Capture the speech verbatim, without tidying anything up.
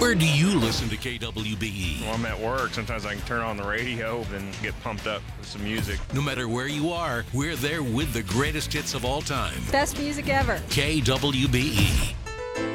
Where do you listen to K W B E? When I'm at work, sometimes I can turn on the radio and get pumped up with some music. No matter where you are, we're there with the greatest hits of all time. Best music ever. K W B E.